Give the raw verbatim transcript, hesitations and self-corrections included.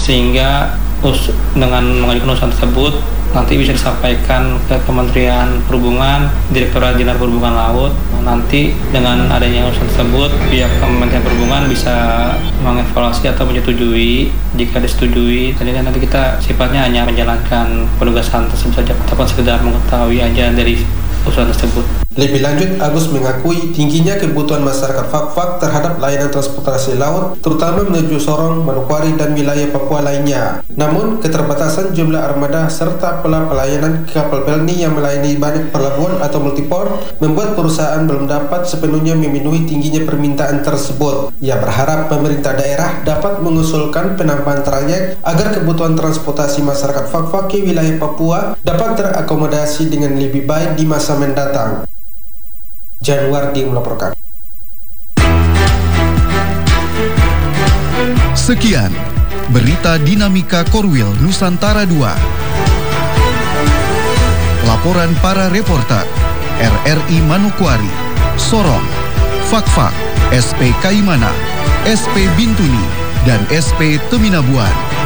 sehingga us- dengan mengajukan usulan tersebut nanti bisa disampaikan ke Kementerian Perhubungan, Direktorat Jenderal Perhubungan Laut. Nanti dengan adanya usulan tersebut, pihak Kementerian Perhubungan bisa mengevaluasi atau menyetujui. Jika disetujui, tadi nanti kita sifatnya hanya menjalankan penugasan tersebut saja, ataupun sekedar mengetahui aja dari usulan tersebut. Lebih lanjut, Agus mengakui tingginya kebutuhan masyarakat Fak-Fak terhadap layanan transportasi laut, terutama menuju Sorong, Manokwari, dan wilayah Papua lainnya. Namun, keterbatasan jumlah armada serta pola pelayanan kapal pelni yang melayani banyak pelabuhan atau multiport membuat perusahaan belum dapat sepenuhnya memenuhi tingginya permintaan tersebut. Ia berharap pemerintah daerah dapat mengusulkan penambahan trayek agar kebutuhan transportasi masyarakat Fak-Fak ke wilayah Papua dapat terakomodasi dengan lebih baik di masa mendatang. Januardi melaporkan. Sekian berita dinamika Korwil Nusantara dua. Laporan para reporter R R I Manokwari, Sorong, Fak-Fak, S P Kaimana, S P Bintuni, dan S P Teminabuan.